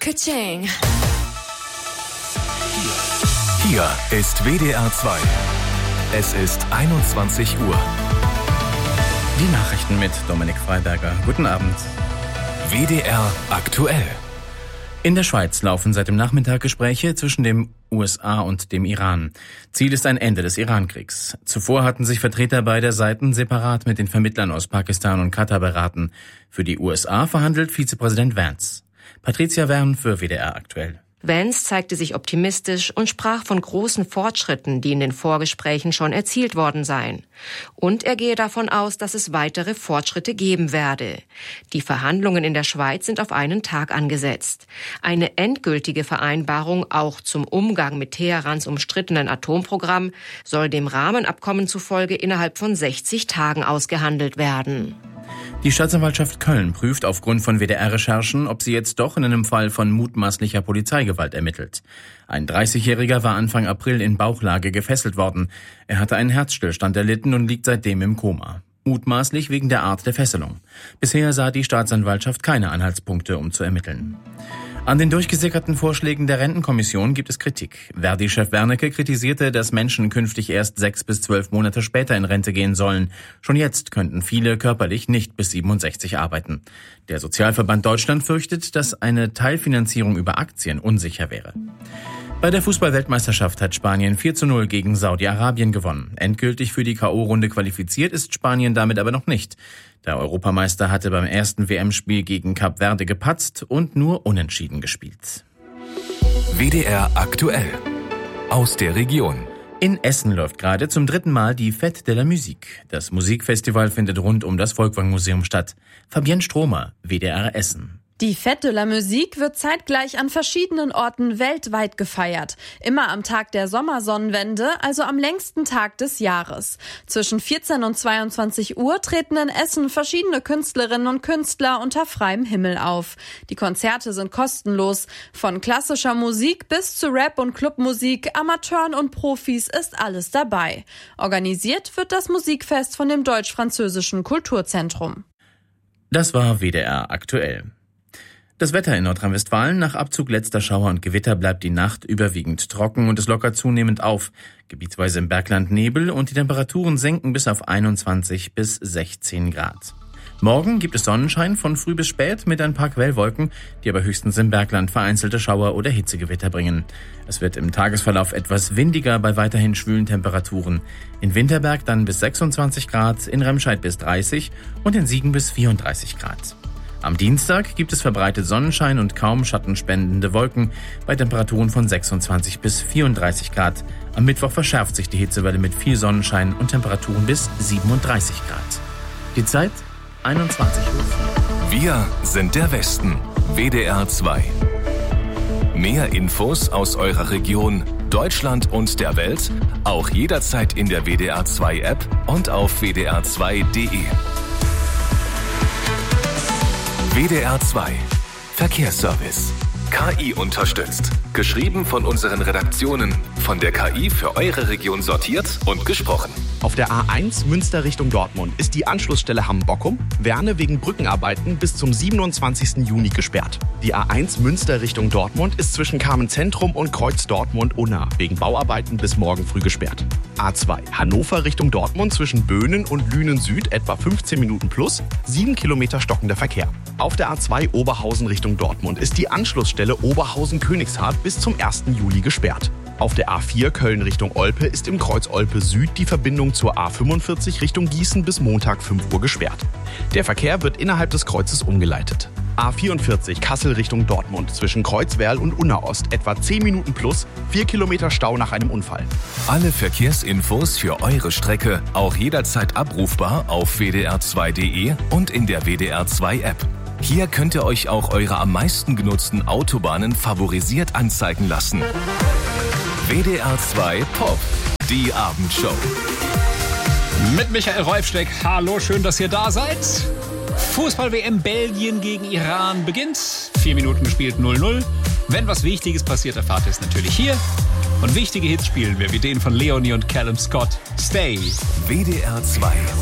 Ka-ching. Hier ist WDR 2. Es ist 21 Uhr. Die Nachrichten mit Dominik Freiberger. Guten Abend. WDR aktuell. In der Schweiz laufen seit dem Nachmittag Gespräche zwischen den USA und dem Iran. Ziel ist ein Ende des Iran-Kriegs. Zuvor hatten sich Vertreter beider Seiten separat mit den Vermittlern aus Pakistan und Katar beraten. Für die USA verhandelt Vizepräsident Vance. Patricia Wern für WDR aktuell. Vance zeigte sich optimistisch und sprach von großen Fortschritten, die in den Vorgesprächen schon erzielt worden seien. Und er gehe davon aus, dass es weitere Fortschritte geben werde. Die Verhandlungen in der Schweiz sind auf einen Tag angesetzt. Eine endgültige Vereinbarung auch zum Umgang mit Teherans umstrittenen Atomprogramm soll dem Rahmenabkommen zufolge innerhalb von 60 Tagen ausgehandelt werden. Die Staatsanwaltschaft Köln prüft aufgrund von WDR-Recherchen, ob sie jetzt doch in einem Fall von mutmaßlicher Polizeigewalt ermittelt. Ein 30-Jähriger war Anfang April in Bauchlage gefesselt worden. Er hatte einen Herzstillstand erlitten und liegt seitdem im Koma. Mutmaßlich wegen der Art der Fesselung. Bisher sah die Staatsanwaltschaft keine Anhaltspunkte, um zu ermitteln. An den durchgesickerten Vorschlägen der Rentenkommission gibt es Kritik. Verdi-Chef Wernicke kritisierte, dass Menschen künftig erst 6 bis 12 Monate später in Rente gehen sollen. Schon jetzt könnten viele körperlich nicht bis 67 arbeiten. Der Sozialverband Deutschland fürchtet, dass eine Teilfinanzierung über Aktien unsicher wäre. Bei der Fußball-Weltmeisterschaft hat Spanien 4:0 gegen Saudi-Arabien gewonnen. Endgültig für die K.O.-Runde qualifiziert ist Spanien damit aber noch nicht. Der Europameister hatte beim ersten WM-Spiel gegen Kap Verde gepatzt und nur unentschieden gespielt. WDR aktuell. Aus der Region. In Essen läuft gerade zum 3. Mal die Fête de la Musique. Das Musikfestival findet rund um das Folkwang-Museum statt. Fabienne Stromer, WDR Essen. Die Fête de la Musique wird zeitgleich an verschiedenen Orten weltweit gefeiert. Immer am Tag der Sommersonnenwende, also am längsten Tag des Jahres. Zwischen 14 und 22 Uhr treten in Essen verschiedene Künstlerinnen und Künstler unter freiem Himmel auf. Die Konzerte sind kostenlos. Von klassischer Musik bis zu Rap- und Clubmusik, Amateuren und Profis ist alles dabei. Organisiert wird das Musikfest von dem Deutsch-Französischen Kulturzentrum. Das war WDR aktuell. Das Wetter in Nordrhein-Westfalen: nach Abzug letzter Schauer und Gewitter bleibt die Nacht überwiegend trocken und es lockert zunehmend auf. Gebietsweise im Bergland Nebel und die Temperaturen sinken bis auf 21 bis 16 Grad. Morgen gibt es Sonnenschein von früh bis spät mit ein paar Quellwolken, die aber höchstens im Bergland vereinzelte Schauer oder Hitzegewitter bringen. Es wird im Tagesverlauf etwas windiger bei weiterhin schwülen Temperaturen. In Winterberg dann bis 26 Grad, in Remscheid bis 30 und in Siegen bis 34 Grad. Am Dienstag gibt es verbreitet Sonnenschein und kaum schattenspendende Wolken bei Temperaturen von 26 bis 34 Grad. Am Mittwoch verschärft sich die Hitzewelle mit viel Sonnenschein und Temperaturen bis 37 Grad. Die Zeit 21 Uhr. Wir sind der Westen. WDR 2. Mehr Infos aus eurer Region, Deutschland und der Welt, auch jederzeit in der WDR 2 App und auf wdr2.de. WDR 2 Verkehrsservice. KI unterstützt. Geschrieben von unseren Redaktionen. Von der KI für eure Region sortiert und gesprochen. Auf der A1 Münster Richtung Dortmund ist die Anschlussstelle Hamm-Bockum, Werne wegen Brückenarbeiten bis zum 27. Juni gesperrt. Die A1 Münster Richtung Dortmund ist zwischen Carmen-Zentrum und Kreuz Dortmund-Unna wegen Bauarbeiten bis morgen früh gesperrt. A2 Hannover Richtung Dortmund zwischen Böhnen und Lünen Süd etwa 15 Minuten plus, 7 Kilometer stockender Verkehr. Auf der A2 Oberhausen Richtung Dortmund ist die Anschlussstelle Oberhausen-Königshardt bis zum 1. Juli gesperrt. Auf der A4 Köln Richtung Olpe ist im Kreuz Olpe Süd die Verbindung zur A45 Richtung Gießen bis Montag 5 Uhr gesperrt. Der Verkehr wird innerhalb des Kreuzes umgeleitet. A44 Kassel Richtung Dortmund zwischen Kreuzwerl und Unna-Ost etwa 10 Minuten plus, 4 Kilometer Stau nach einem Unfall. Alle Verkehrsinfos für eure Strecke auch jederzeit abrufbar auf wdr2.de und in der WDR 2 App. Hier könnt ihr euch auch eure am meisten genutzten Autobahnen favorisiert anzeigen lassen. WDR 2 Pop, die Abendshow. Mit Michael Reufsteck. Hallo, schön, dass ihr da seid. Fußball-WM Belgien gegen Iran beginnt. 4 Minuten gespielt, 0:0. Wenn was Wichtiges passiert, erfahrt ihr es natürlich hier. Und wichtige Hits spielen wir, wie den von Leonie und Callum Scott. Stay. WDR 2